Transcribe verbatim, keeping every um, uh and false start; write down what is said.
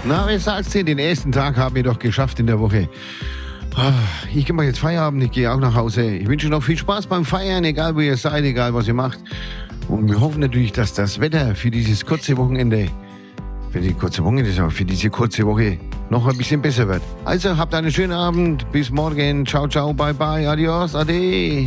Na, wer sagt's dir? Den ersten Tag haben wir doch geschafft in der Woche. Ich mache jetzt Feierabend, ich gehe auch nach Hause. Ich wünsche noch viel Spaß beim Feiern, egal wo ihr seid, egal was ihr macht. Und wir hoffen natürlich, dass das Wetter für dieses kurze Wochenende, für die kurze Wochenende, für diese kurze Woche noch ein bisschen besser wird. Also habt einen schönen Abend, bis morgen, ciao, ciao, bye, bye, adios, ade.